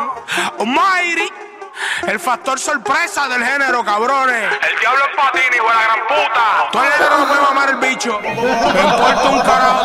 Almighty, el factor sorpresa del género, cabrones. El diablo es patín, hijo de la gran puta. Todo el género no puede mamar el bicho. Me importa un carajo